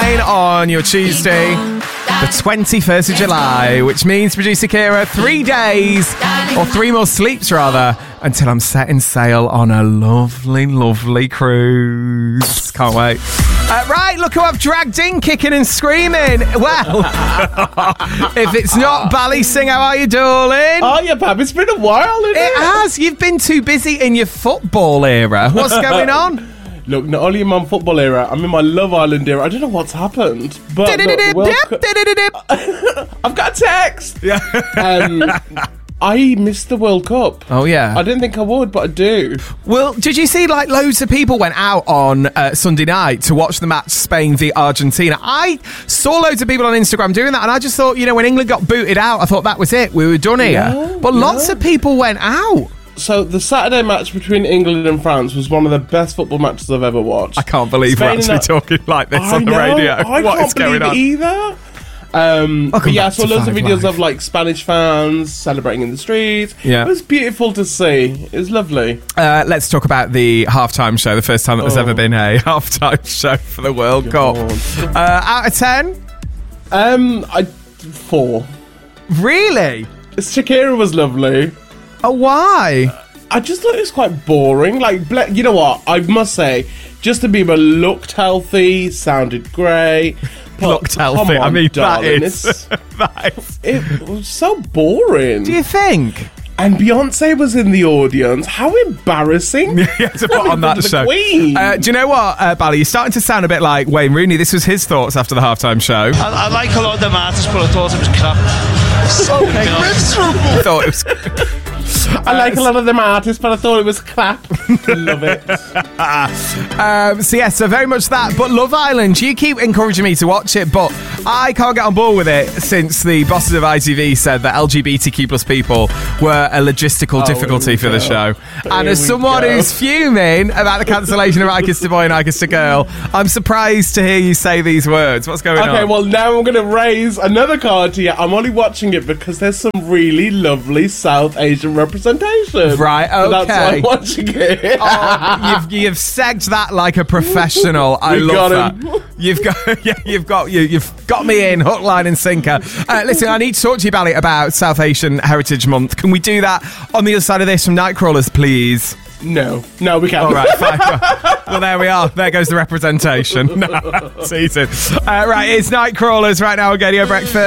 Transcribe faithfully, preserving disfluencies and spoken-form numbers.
nine on your Tuesday, the twenty-first of July, which means, producer Kira, three days, or three more sleeps rather, until I'm setting sail on a lovely, lovely cruise. Can't wait. Uh, right, look who I've dragged in, kicking and screaming. Well, if it's not Bally Singh, how are you, darling? Oh, yeah, Pab, it's been a while, isn't it? It has. You've been too busy in your football era. What's going on? Look, not only in my football era, I'm in my Love Island era. I don't know what's happened, but look, welcome- I've got a text. Yeah. Um, I missed the World Cup. Oh, yeah. I didn't think I would, but I do. Well, did you see, like, loads of people went out on uh, Sunday night to watch the match Spain v Argentina? I saw loads of people on Instagram doing that, and I just thought, you know, when England got booted out, I thought that was it. We were done here. Yeah, but yeah. lots of people went out. So the Saturday match between England and France was one of the best football matches I've ever watched. I can't believe Spain we're actually and- talking like this I on the know, radio. I What can't is going believe on? it either. Um, Welcome but yeah, I back saw to loads of Five videos Live. of like Spanish fans celebrating in the streets. Yeah. It was beautiful to see. It was lovely. Uh, let's talk about the halftime show, the first time that there's Oh. ever been a halftime show for the World Cup. God. Uh, out of ten? Um, I four. Really? Shakira was lovely. Oh, why? I just thought it was quite boring. Like, ble- you know what? I must say, Justin Bieber looked healthy, sounded great. but Looked come healthy. I on, mean, that darling, is, it's- that is... It was so boring. Do you think? And Beyonce was in the audience. How embarrassing. Yeah, to put on that The show. Queen. Uh, do you know what, uh, Bally? You're starting to sound a bit like Wayne Rooney. This was his thoughts after the halftime show. I, I like a lot of them artists, but I thought it was crap. So miserable. I thought it was... I like a lot of them artists, but I thought it was crap. Love it. Um, so, yes, so very much that. But Love Island, you keep encouraging me to watch it, but I can't get on board with it since the bosses of I T V said that L G B T Q plus people were a logistical Oh, difficulty here we for the go. show. And Here as we someone go. who's fuming about the cancellation of I Kissed a Boy and I Kissed a Girl, I'm surprised to hear you say these words. What's going on? Okay, well, now I'm going to raise another card to you. I'm only watching it because there's some really lovely South Asian representation. Right, So that's why okay. I'm watching it. Oh, you've you've segged that like a professional. I We love got that. him. You've got yeah, you've got you you've got me in hook, line, and sinker. Uh, listen, I need to talk to you about it about South Asian Heritage Month. Can we do that on the other side of this from Nightcrawlers, please? No. No, we can't. All right, fine. Well, there we are. There goes the representation. No, season. Uh, right, it's Nightcrawlers right now on Radio Breakfast.